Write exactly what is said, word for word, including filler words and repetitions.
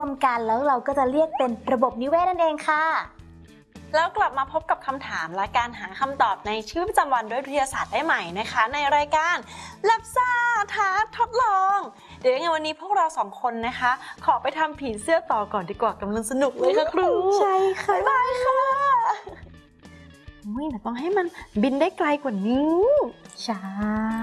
รวมกันแล้วเราก็จะเรียกเป็นระบบนิเวศนั่นเองค่ะแล้วกลับมาพบกับคำถามและการหาคำตอบในชีวิตประจำวันด้วยวิทยาศาสตร์ได้ใหม่นะคะในรายการลับซ่าท้าทดลองเดี๋ยวยังไงวันนี้พวกเราสองคนนะคะขอไปทำผีเสื้อต่อก่อนดีกว่ากำลังสนุกเลยค่ะครูใช่ค่ะบ๊ายบายค่ะอุ้ยแต่ต้องให้มันบินได้ไกลกว่านี้ใช่